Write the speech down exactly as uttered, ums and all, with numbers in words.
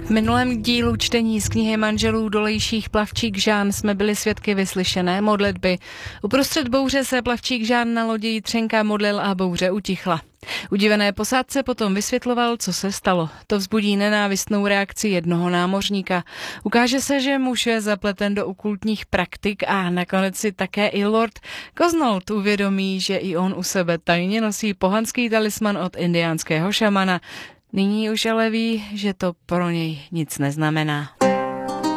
V minulém dílu čtení z knihy manželů Dolejších plavčík Jean jsme byli svědky vyslyšené modlitby. Uprostřed bouře se plavčík Jean na lodi Jitřenka modlil a bouře utichla. Udivené posádce potom vysvětloval, co se stalo. To vzbudí nenávistnou reakci jednoho námořníka. Ukáže se, že muž je zapleten do okultních praktik a nakonec si také i Lord Cosnold uvědomí, že i on u sebe tajně nosí pohanský talisman od indiánského šamana. Nyní už ale ví, že to pro něj nic neznamená.